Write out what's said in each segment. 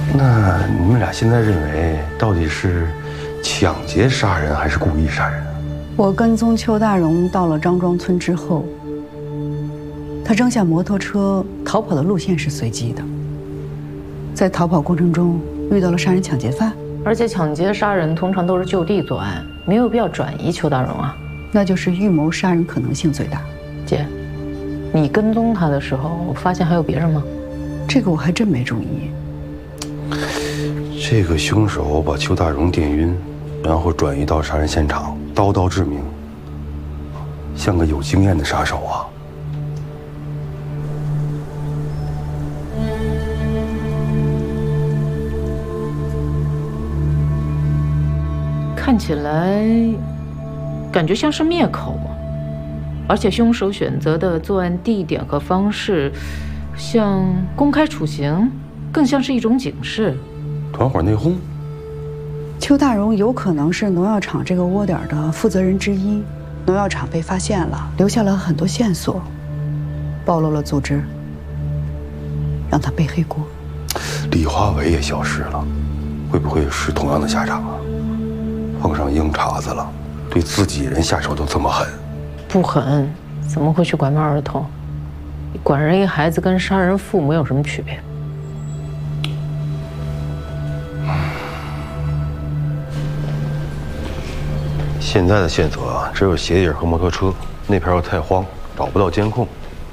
那你们俩现在认为到底是抢劫杀人还是故意杀人？ 我跟踪邱大荣到了张庄村之后，他扔下摩托车逃跑的路线是随机的，在逃跑过程中遇到了杀人抢劫犯， 而且抢劫杀人通常都是就地作案，没有必要转移邱大荣啊。 那就是预谋杀人可能性最大。 姐，你跟踪他的时候发现还有别人吗？ 这个我还真没注意。 这个凶手把邱大荣电晕，然后转移到杀人现场，刀刀致命，像个有经验的杀手啊。 看起来，感觉像是灭口，而且凶手选择的作案地点和方式，像公开处刑，更像是一种警示。 团伙内讧。 邱大荣有可能是农药厂这个窝点的负责人之一，农药厂被发现了，留下了很多线索，暴露了组织，让他背黑锅。 李华为也消失了，会不会是同样的下场啊？碰上硬茬子了，对自己人下手都这么狠？ 不狠，怎么会去拐卖儿童？管人一孩子跟杀人父母有什么区别？ 现在的线索啊，只有鞋底和摩托车，那片又太荒，找不到监控。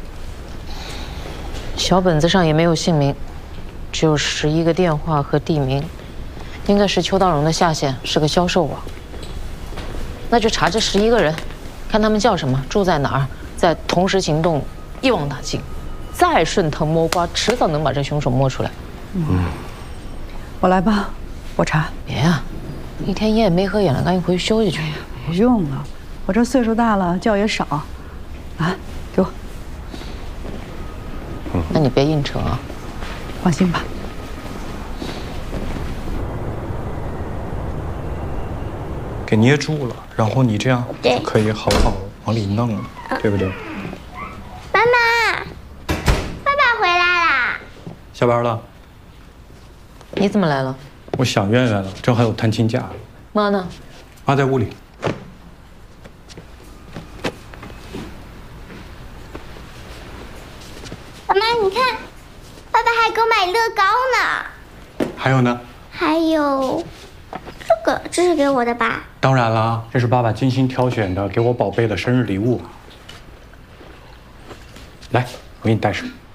小本子上也没有姓名，只有11个电话和地名，应该是邱大荣的下线，是个销售网。那就查这11个人，看他们叫什么，住在哪儿，再同时行动，一网打尽，再顺藤摸瓜，迟早能把这凶手摸出来。 我来吧，我查。 别呀，一天夜没合眼了，赶紧回去休息去。 不用了，我这岁数大了，觉也少。啊，给我。 那你别硬撑啊。 放心吧。 给捏住了，然后你这样就可以好好往里弄了，对不对？ 妈妈，爸爸回来啦！ 下班了， 你怎么来了？ 我想月月了，正好有探亲假。 妈呢？ 妈在屋里。 妈妈，你看，爸爸还给我买乐高呢。 还有呢？ 还有，这是给我的吧？ 当然啦，这是爸爸精心挑选的，给我宝贝的生日礼物。来，我给你带上。